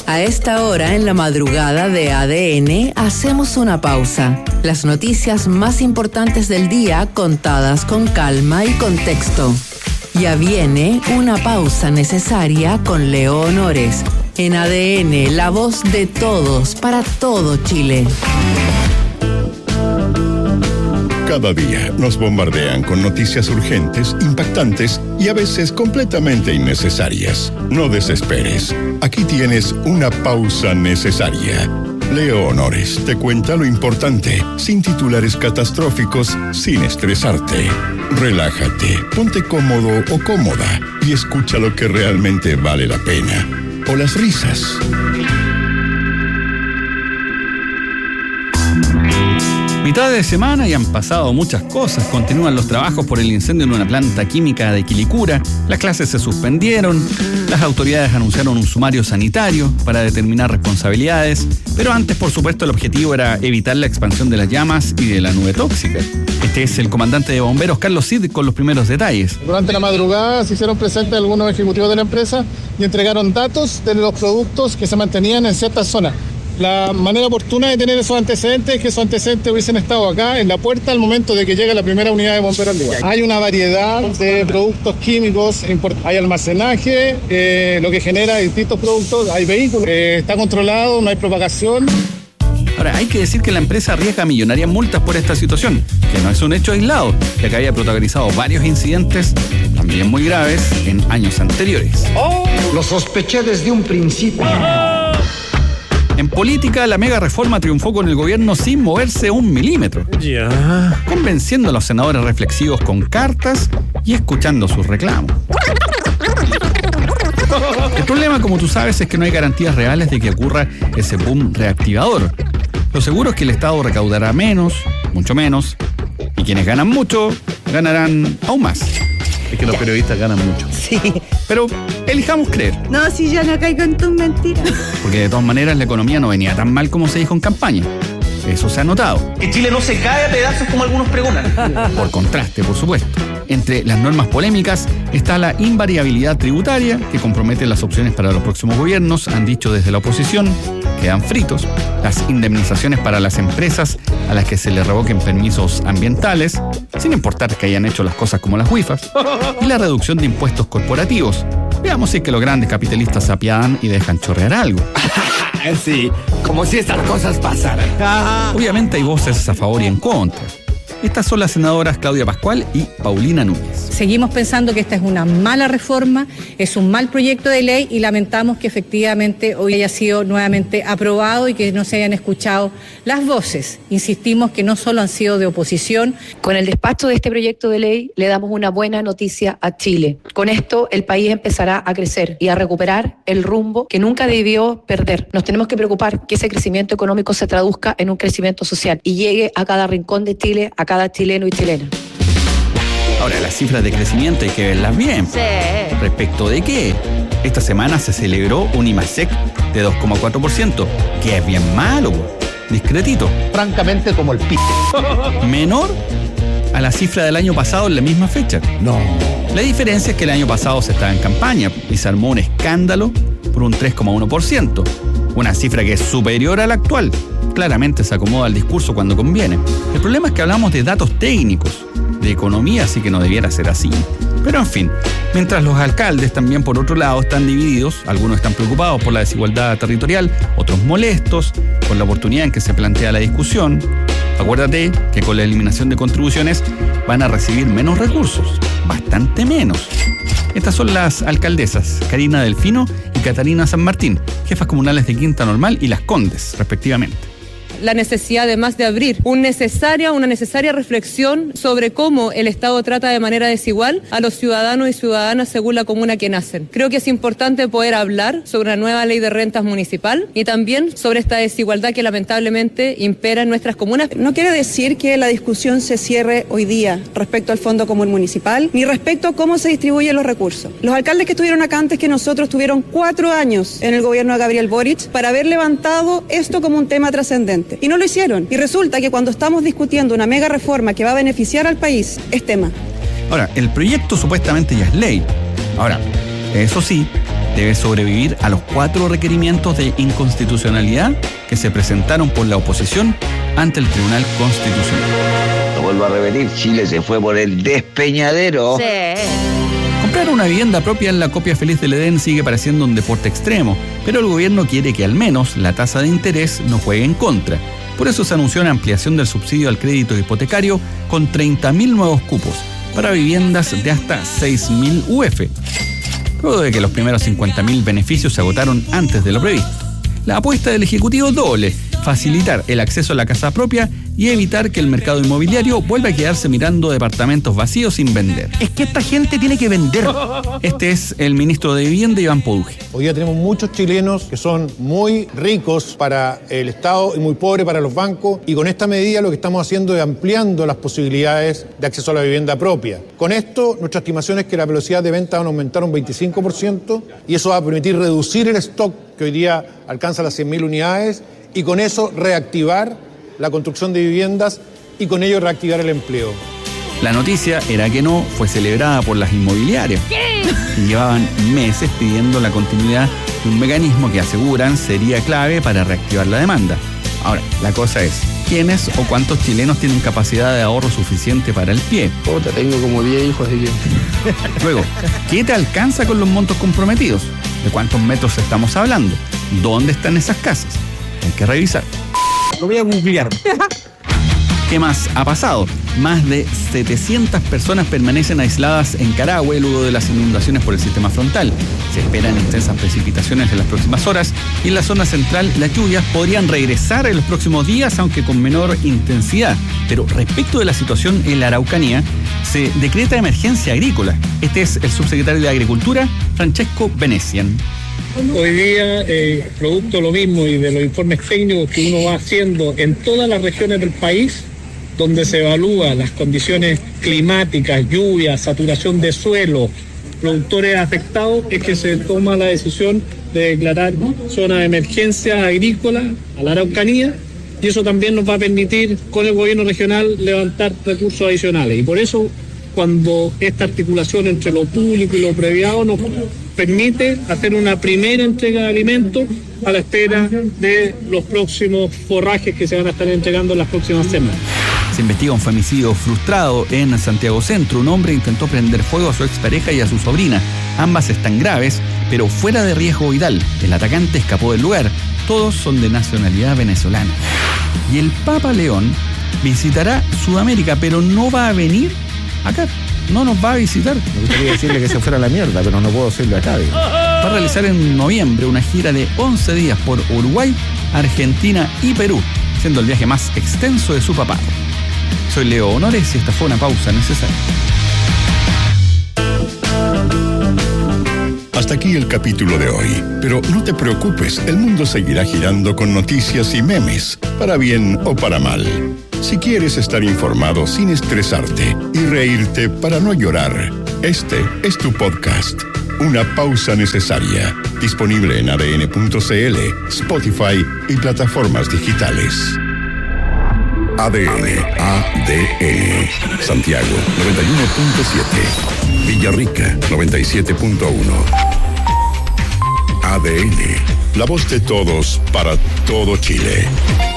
A esta hora, en la madrugada de ADN, hacemos una pausa. Las noticias más importantes del día contadas con calma y contexto. Ya viene una pausa necesaria con Leo Honores. En ADN, la voz de todos para todo Chile. Cada día nos bombardean con noticias urgentes, impactantes y a veces completamente innecesarias. No desesperes. Aquí tienes una pausa necesaria. Leo Honores te cuenta lo importante, sin titulares catastróficos, sin estresarte. Relájate, ponte cómodo o cómoda y escucha lo que realmente vale la pena. O las risas. Mitad de semana y han pasado muchas cosas. Continúan los trabajos por el incendio en una planta química de Quilicura. Las clases se suspendieron. Las autoridades anunciaron un sumario sanitario para determinar responsabilidades. Pero antes, por supuesto, el objetivo era evitar la expansión de las llamas y de la nube tóxica. Este es el comandante de bomberos, Carlos Cid, con los primeros detalles. Durante la madrugada se hicieron presentes algunos ejecutivos de la empresa y entregaron datos de los productos que se mantenían en ciertas zonas. La manera oportuna de tener esos antecedentes es que esos antecedentes hubiesen estado acá en la puerta al momento de que llegue la primera unidad de bomberos al lugar. Hay una variedad de productos químicos, hay almacenaje, lo que genera distintos productos, hay vehículos, está controlado, no hay propagación. Ahora, hay que decir que la empresa arriesga millonarias multas por esta situación, que no es un hecho aislado, ya que había protagonizado varios incidentes, también muy graves, en años anteriores. Lo sospeché desde un principio. En política, la mega reforma triunfó con el gobierno sin moverse un milímetro. Convenciendo a los senadores reflexivos con cartas y escuchando sus reclamos. El problema, como tú sabes, es que no hay garantías reales de que ocurra ese boom reactivador. Lo seguro es que el Estado recaudará menos, mucho menos, y quienes ganan mucho, ganarán aún más. Es que los periodistas ganan mucho. Sí. Pero elijamos creer. No, si ya no caigo en tus mentiras. Porque de todas maneras la economía no venía tan mal como se dijo en campaña. Eso se ha notado. Que Chile no se cae a pedazos como algunos pregonan. Por contraste, por supuesto. Entre las normas polémicas está la invariabilidad tributaria, que compromete las opciones para los próximos gobiernos, han dicho desde la oposición, quedan fritos. Las indemnizaciones para las empresas a las que se les revoquen permisos ambientales, sin importar que hayan hecho las cosas como las WIFAs, y la reducción de impuestos corporativos. Veamos si es que los grandes capitalistas se apiadan y dejan chorrear algo. Sí, como si estas cosas pasaran. Obviamente hay voces a favor y en contra. Estas son las senadoras Claudia Pascual y Paulina Núñez. Seguimos pensando que esta es una mala reforma, es un mal proyecto de ley y lamentamos que efectivamente hoy haya sido nuevamente aprobado y que no se hayan escuchado las voces. Insistimos que no solo han sido de oposición. Con el despacho de este proyecto de ley le damos una buena noticia a Chile. Con esto el país empezará a crecer y a recuperar el rumbo que nunca debió perder. Nos tenemos que preocupar que ese crecimiento económico se traduzca en un crecimiento social y llegue a cada rincón de Chile, a cada chileno y chilena. Ahora, las cifras de crecimiento hay que verlas bien. Sí. ¿Respecto de qué? Esta semana se celebró un IMASEC de 2,4%, que es bien malo, discretito. Francamente, como el pito. Menor a la cifra del año pasado en la misma fecha. No. La diferencia es que el año pasado se estaba en campaña y se armó un escándalo por un 3,1%, una cifra que es superior a la actual. Claramente se acomoda al discurso cuando conviene. El problema es que hablamos de datos técnicos, de economía, así que no debiera ser así. Pero en fin, mientras los alcaldes también por otro lado están divididos, algunos están preocupados por la desigualdad territorial, otros molestos por la oportunidad en que se plantea la discusión. Acuérdate que con la eliminación de contribuciones van a recibir menos recursos, bastante menos. Estas son las alcaldesas Karina Delfino y Catarina San Martín, jefas comunales de Quinta Normal y Las Condes, respectivamente. La necesidad además de abrir una necesaria reflexión sobre cómo el Estado trata de manera desigual a los ciudadanos y ciudadanas según la comuna que nacen. Creo que es importante poder hablar sobre una nueva ley de rentas municipal y también sobre esta desigualdad que lamentablemente impera en nuestras comunas. No quiere decir que la discusión se cierre hoy día respecto al Fondo Común Municipal, ni respecto a cómo se distribuyen los recursos. Los alcaldes que estuvieron acá antes que nosotros tuvieron 4 años en el gobierno de Gabriel Boric para haber levantado esto como un tema trascendente. Y no lo hicieron. Y resulta que cuando estamos discutiendo una mega reforma que va a beneficiar al país, es tema. Ahora, el proyecto supuestamente ya es ley. Ahora, eso sí, debe sobrevivir a los 4 requerimientos de inconstitucionalidad que se presentaron por la oposición ante el Tribunal Constitucional. Lo vuelvo a repetir, Chile se fue por el despeñadero. Sí. Comprar una vivienda propia en la copia feliz del Edén sigue pareciendo un deporte extremo, pero el gobierno quiere que al menos la tasa de interés no juegue en contra. Por eso se anunció una ampliación del subsidio al crédito hipotecario con 30.000 nuevos cupos para viviendas de hasta 6.000 UF, luego de que los primeros 50.000 beneficios se agotaron antes de lo previsto. La apuesta del Ejecutivo es doble: facilitar el acceso a la casa propia y evitar que el mercado inmobiliario vuelva a quedarse mirando departamentos vacíos sin vender. Es que esta gente tiene que vender. Este es el ministro de Vivienda, Iván Poduje. Hoy día tenemos muchos chilenos que son muy ricos para el Estado y muy pobres para los bancos, y con esta medida lo que estamos haciendo es ampliando las posibilidades de acceso a la vivienda propia. Con esto, nuestra estimación es que la velocidad de venta van a aumentar un 25%, y eso va a permitir reducir el stock que hoy día alcanza las 100.000 unidades, y con eso reactivar la construcción de viviendas y con ello reactivar el empleo. La noticia era que no fue celebrada por las inmobiliarias. Y llevaban meses pidiendo la continuidad de un mecanismo que aseguran sería clave para reactivar la demanda. Ahora, la cosa es, ¿quiénes o cuántos chilenos tienen capacidad de ahorro suficiente para el pie? Puta, tengo como 10 hijos, así que... Luego, ¿qué te alcanza con los montos comprometidos? ¿De cuántos metros estamos hablando? ¿Dónde están esas casas? Hay que revisar. Lo voy a googlear. ¿Qué más ha pasado? Más de 700 personas permanecen aisladas en Carahue luego de las inundaciones por el sistema frontal. Se esperan intensas precipitaciones en las próximas horas y en la zona central las lluvias podrían regresar en los próximos días, aunque con menor intensidad. Pero respecto de la situación en la Araucanía, se decreta emergencia agrícola. Este es el subsecretario de Agricultura, Francesco Venecian. Hoy día, producto de lo mismo y de los informes técnicos que uno va haciendo en todas las regiones del país, donde se evalúan las condiciones climáticas, lluvias, saturación de suelo, productores afectados, es que se toma la decisión de declarar zona de emergencia agrícola a la Araucanía, y eso también nos va a permitir con el gobierno regional levantar recursos adicionales. Y por eso, cuando esta articulación entre lo público y lo privado nos permite hacer una primera entrega de alimentos a la espera de los próximos forrajes que se van a estar entregando en las próximas semanas. Se investiga un femicidio frustrado en Santiago Centro. Un hombre intentó prender fuego a su expareja y a su sobrina. Ambas están graves, pero fuera de riesgo vital. El atacante escapó del lugar. Todos son de nacionalidad venezolana. Y el Papa León visitará Sudamérica, pero no va a venir acá. No nos va a visitar. Me gustaría decirle que se fuera a la mierda, pero no puedo decirlo acá. Va a realizar en noviembre una gira de 11 días por Uruguay, Argentina y Perú, siendo el viaje más extenso de su papado. Soy Leo Honores y esta fue una pausa necesaria. Hasta aquí el capítulo de hoy, pero no te preocupes, el mundo seguirá girando con noticias y memes, para bien o para mal. Si quieres estar informado sin estresarte y reírte para no llorar, este es tu podcast, Una Pausa Necesaria, disponible en adn.cl, Spotify y plataformas digitales. ADN, Santiago 91.7, Villarrica 97.1. ADN, la voz de todos para todo Chile.